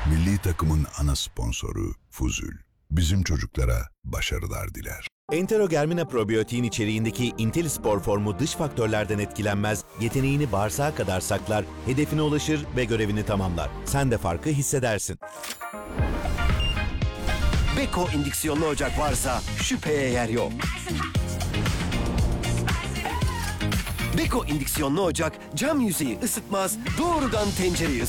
Milli takımın ana sponsoru Fuzul. Bizim çocuklara başarılar diler. Enterogermina probiyotiğin içeriğindeki IntelliSpor formu dış faktörlerden etkilenmez, yeteneğini bağırsağa kadar saklar, hedefine ulaşır ve görevini tamamlar. Sen de farkı hissedersin. Beko indüksiyonlu ocak varsa şüpheye yer yok. Beko indüksiyonlu ocak cam yüzeyi ısıtmaz, doğrudan tencereyi